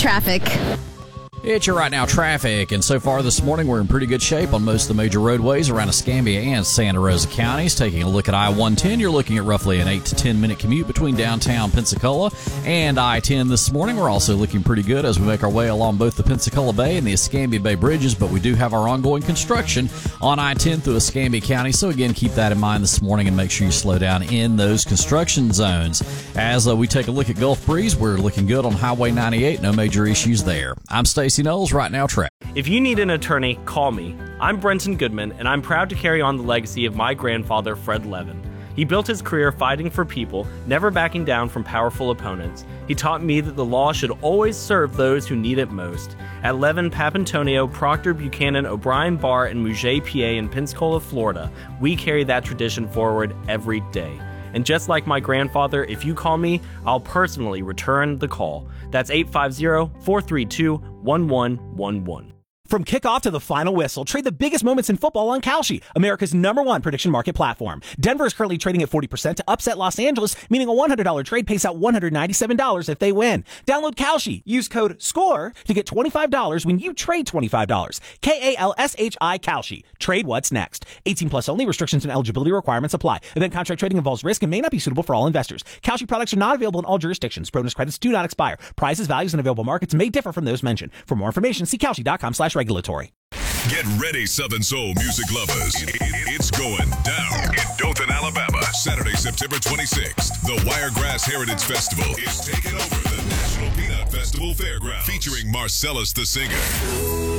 traffic. It's your Right Now traffic, and so far this morning we're in pretty good shape on most of the major roadways around Escambia and Santa Rosa counties. Taking a look at I-110, you're looking at roughly an 8 to 10 minute commute between downtown Pensacola and I-10 this morning. We're also looking pretty good as we make our way along both the Pensacola Bay and the Escambia Bay bridges, but we do have our ongoing construction on I-10 through Escambia County, so again, keep that in mind this morning and make sure you slow down in those construction zones. As we take a look at Gulf Breeze, we're looking good on Highway 98, no major issues there. I'm Stacey Knowles, Right Now traffic. If you need an attorney, call me. I'm Brenton Goodman, and I'm proud to carry on the legacy of my grandfather, Fred Levin. He built his career fighting for people, never backing down from powerful opponents. He taught me that the law should always serve those who need it most. At Levin, Papantonio, Proctor, Buchanan, O'Brien Barr, and Mouget PA in Pensacola, Florida, we carry that tradition forward every day. And just like my grandfather, if you call me, I'll personally return the call. That's 850-432-1111. From kickoff to the final whistle, trade the biggest moments in football on Kalshi, America's #1 prediction market platform. Denver is currently trading at 40% to upset Los Angeles, meaning a $100 trade pays out $197 if they win. Download Kalshi. Use code SCORE to get $25 when you trade $25. Kalshi, Kalshi. Trade what's next. 18 plus only. Restrictions and eligibility requirements apply. Event contract trading involves risk and may not be suitable for all investors. Kalshi products are not available in all jurisdictions. Bonus credits do not expire. Prices, values, and available markets may differ from those mentioned. For more information, see Kalshi.com/regulatory. Get ready, Southern Soul music lovers. It's going down in Dothan, Alabama. Saturday, September 26th. The Wiregrass Heritage Festival is taking over the National Peanut Festival Fairgrounds, featuring Marcellus the Singer.